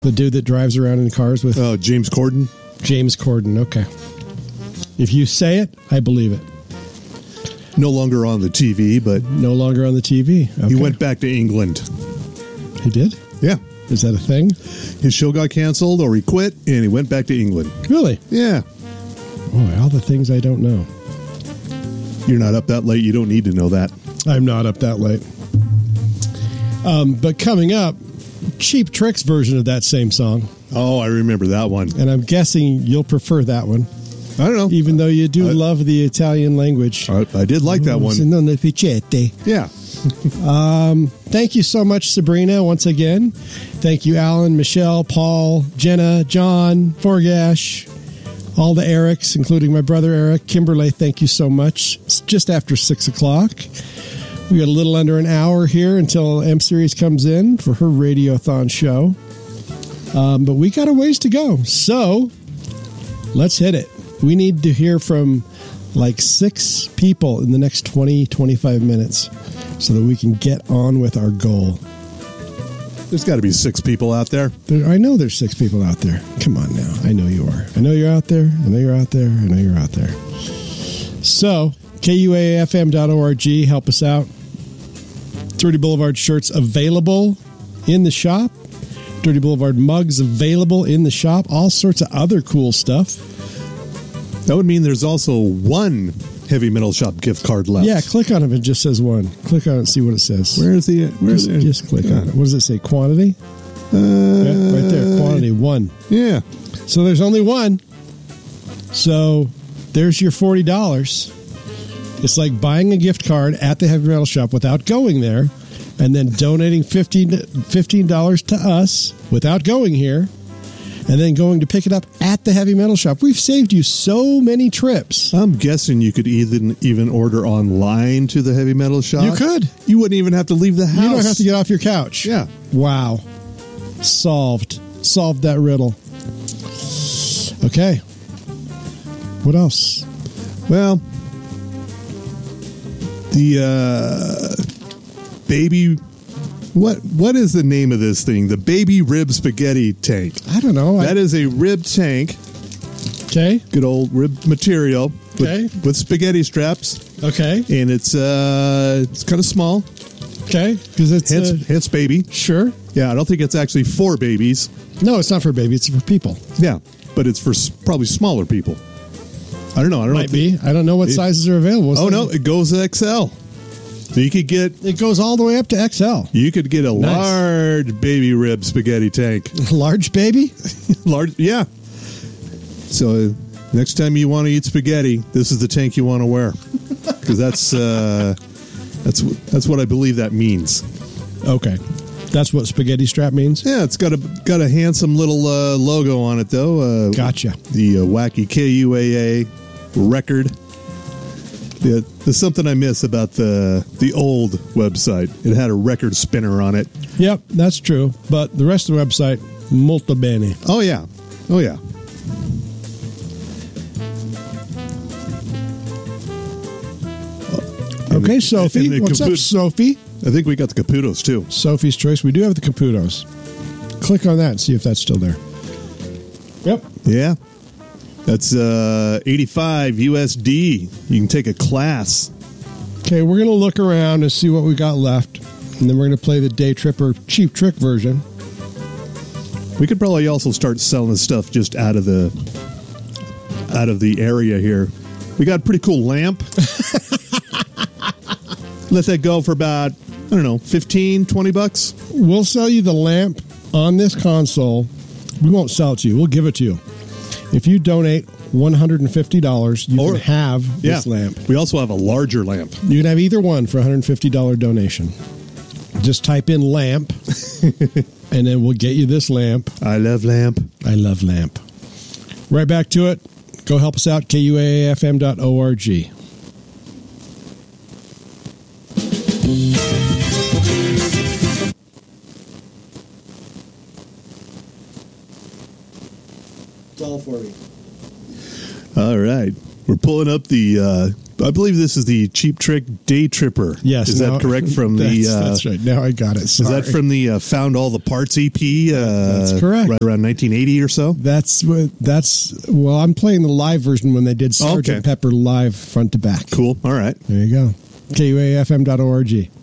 The dude that drives around in cars with... Oh, James Corden? James Corden, okay. If you say it, I believe it. No longer on the TV, but... No longer on the TV. Okay. He went back to England. He did? Yeah. Is that a thing? His show got canceled, or he quit, and he went back to England. Really? Yeah. Boy, all the things I don't know. You're not up that late. You don't need to know that. I'm not up that late. But coming up, Cheap Trick's version of that same song. Oh, I remember that one. And I'm guessing you'll prefer that one. I don't know. Even though you do love the Italian language. I did like that one. Yeah. Thank you so much, Sabrina, once again. Thank you, Alan, Michelle, Paul, Jenna, John, Forgash, all the Erics, including my brother Eric. Kimberly, thank you so much. It's just after 6 o'clock. We got a little under an hour here until M-Series comes in for her Radiothon show. But we got a ways to go. So, let's hit it. We need to hear from like 6 people in the next 20, 25 minutes so that we can get on with our goal. There's got to be 6 people out there. I know there's 6 people out there. Come on now. I know you are. I know you're out there. I know you're out there. I know you're out there. So, KUAFM.org, help us out. 30 Boulevard shirts available in the shop. Dirty Boulevard mugs available in the shop. All sorts of other cool stuff. That would mean there's also one Heavy Metal Shop gift card left. Yeah, click on it. It just says one. Click on it and see what it says. Just click on it. What does it say? Quantity? Yeah, right there. Quantity, 1. Yeah. So there's only 1. So there's your $40. It's like buying a gift card at the Heavy Metal Shop without going there and then donating $15 to us without going here and then going to pick it up at the Heavy Metal Shop. We've saved you so many trips. I'm guessing you could even order online to the Heavy Metal Shop. You could. You wouldn't even have to leave the house. You don't have to get off your couch. Yeah. Wow. Solved that riddle. Okay. What else? Well, the baby... What is the name of this thing? The baby rib spaghetti tank. I don't know. That is a rib tank. Okay. Good old rib material. Okay. With spaghetti straps. Okay. And it's kind of small. Okay. Because it's hence baby. Sure. Yeah, I don't think it's actually for babies. No, it's not for babies. It's for people. Yeah, but it's for probably smaller people. I don't know. Might be. I don't know what sizes are available. No, it goes XL. So you could get... It goes all the way up to XL. You could get a large baby rib spaghetti tank. Large baby? Large, yeah. So next time you want to eat spaghetti, this is the tank you want to wear. Because that's what I believe that means. Okay. That's what spaghetti strap means? Yeah, it's got a handsome little logo on it, though. Gotcha. The wacky KUAA record. Yeah, there's something I miss about the old website. It had a record spinner on it. Yep, that's true. But the rest of the website, molto bene. Oh, yeah. Oh, yeah. Okay, Sophie. What's up, Sophie? I think we got the Caputos, too. Sophie's Choice. We do have the Caputos. Click on that and see if that's still there. Yep. Yeah. That's 85 USD. You can take a class. Okay, we're going to look around and see what we got left. And then we're going to play the Day Tripper Cheap Trick version. We could probably also start selling this stuff just out of the area here. We got a pretty cool lamp. Let that go for about, I don't know, 15, 20 bucks. We'll sell you the lamp on this console. We won't sell it to you. We'll give it to you. If you donate $150, you can have this lamp. We also have a larger lamp. You can have either one for a $150 donation. Just type in lamp, and then we'll get you this lamp. I love lamp. I love lamp. Right back to it. Go help us out, KUAFM.org. It's all for me. All right. We're pulling up the I believe this is the Cheap Trick Day Tripper. Yes. Is that correct from that's right. Now I got it. Sorry. Is that from the Found All the Parts EP? That's correct. Right around 1980 or so? Well, I'm playing the live version when they did Sgt. Pepper live front to back. Cool. All right. There you go. KUAFM.org.